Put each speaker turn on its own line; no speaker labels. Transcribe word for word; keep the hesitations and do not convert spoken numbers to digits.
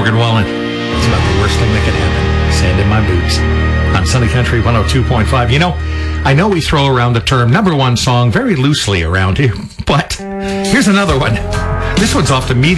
Morgan Wallen. It's about the worst thing that can happen. Sand in my boots. On Sunny Country one oh two point five. You know, I know we throw around the term number one song very loosely around here, but here's another one. This one's off the media.